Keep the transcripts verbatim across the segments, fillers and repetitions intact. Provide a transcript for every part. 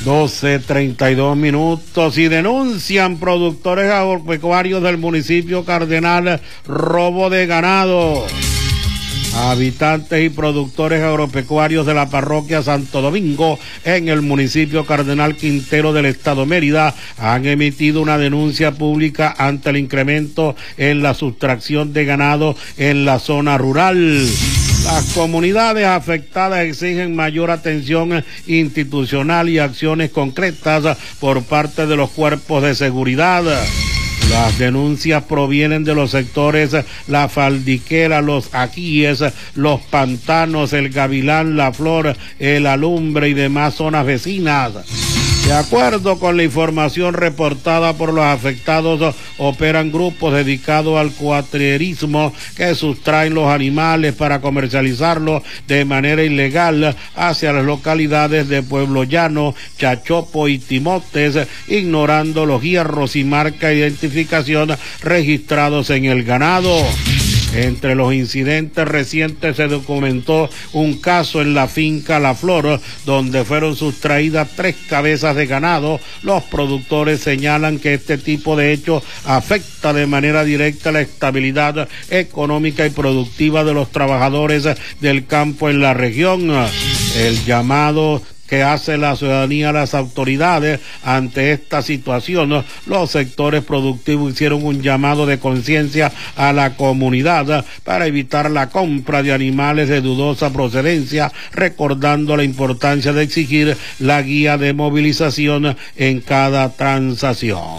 doce treinta y dos minutos y denuncian productores agropecuarios del municipio Cardenal robo de ganado. Habitantes y productores agropecuarios de la parroquia Santo Domingo en el municipio Cardenal Quintero del estado Mérida han emitido una denuncia pública ante el incremento en la sustracción de ganado en la zona rural. Las comunidades afectadas exigen mayor atención institucional y acciones concretas por parte de los cuerpos de seguridad. Las denuncias provienen de los sectores La Faldiquera, Los Ajíes, Los Pantanos, El Gavilán, La Flor, El Alumbre y demás zonas vecinas. De acuerdo con la información reportada por los afectados, operan grupos dedicados al cuatrierismo que sustraen los animales para comercializarlos de manera ilegal hacia las localidades de Pueblo Llano, Chachopo y Timotes, ignorando los hierros y marca de identificación registrados en el ganado. Entre los incidentes recientes se documentó un caso en la finca La Flor, donde fueron sustraídas tres cabezas de ganado. Los productores señalan que este tipo de hechos afecta de manera directa la estabilidad económica y productiva de los trabajadores del campo en la región. El llamado que hace la ciudadanía a las autoridades ante esta situación, los sectores productivos hicieron un llamado de conciencia a la comunidad para evitar la compra de animales de dudosa procedencia, recordando la importancia de exigir la guía de movilización en cada transacción.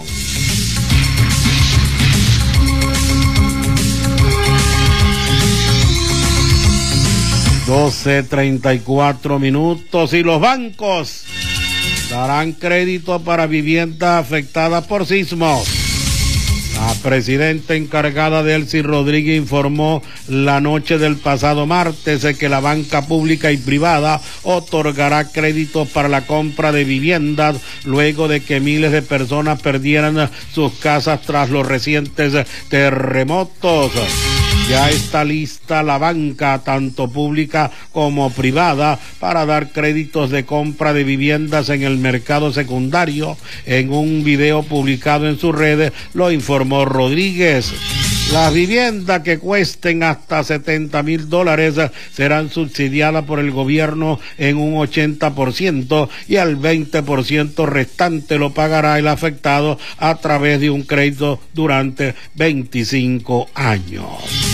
doce treinta y cuatro minutos y los bancos darán crédito para viviendas afectadas por sismos. La presidenta encargada de Elsie Rodríguez informó la noche del pasado martes de que la banca pública y privada otorgará créditos para la compra de viviendas luego de que miles de personas perdieran sus casas tras los recientes terremotos. Ya está lista la banca, tanto pública como privada, para dar créditos de compra de viviendas en el mercado secundario. En un video publicado en sus redes lo informó Rodríguez. Las viviendas que cuesten hasta setenta mil dólares serán subsidiadas por el gobierno en un ochenta por ciento y al veinte por ciento restante lo pagará el afectado a través de un crédito durante veinticinco años.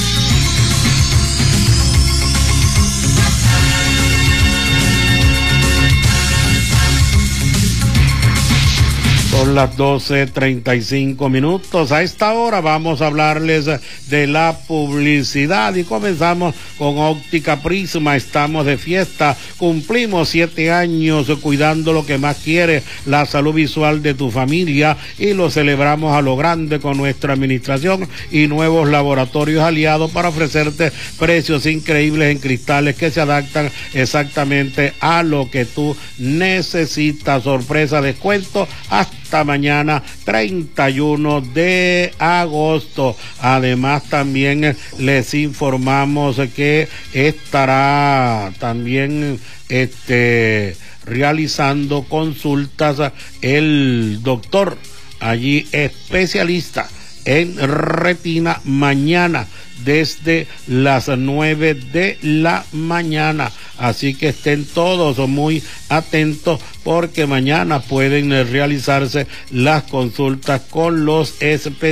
Son las doce treinta y cinco minutos. A esta hora vamos a hablarles de la publicidad y comenzamos con Óptica Prisma. Estamos de fiesta, cumplimos siete años cuidando lo que más quiere, la salud visual de tu familia, y lo celebramos a lo grande con nuestra administración y nuevos laboratorios aliados para ofrecerte precios increíbles en cristales que se adaptan exactamente a lo que tú necesitas. Sorpresa, descuento hasta Hasta mañana treinta y uno de agosto. Además, también les informamos que estará también este realizando consultas el doctor allí especialista en retina mañana desde las nueve de la mañana. Así que estén todos muy atentos porque mañana pueden realizarse las consultas con los especialistas.